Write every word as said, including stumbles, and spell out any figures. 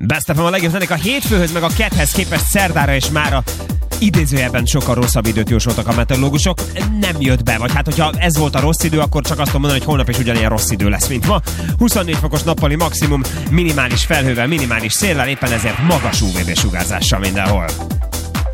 Best of a legjobb zenék a hétfőhöz, meg a ketthez képest szerdára és mára idézőjelben sokkal rosszabb időt jósoltak a meteorológusok. Nem jött be, vagy hát hogyha ez volt a rossz idő, akkor csak azt tudom mondani, hogy holnap is ugyanilyen rossz idő lesz, mint ma. huszonnégy fokos nappali maximum, minimális felhővel, minimális széllel, éppen ezért magas ú vé bé sugárzással mindenhol.